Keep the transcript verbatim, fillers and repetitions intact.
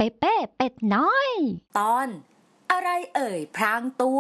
เป้เป็ดน้อยตอนอะไรเอ่ยพรางตัว